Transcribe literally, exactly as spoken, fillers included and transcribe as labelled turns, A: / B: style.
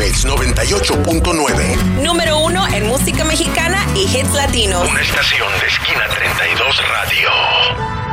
A: Exa noventa y ocho punto nueve.
B: Número uno en música mexicana y hits latinos.
A: Una estación de Esquina treinta y dos Radio.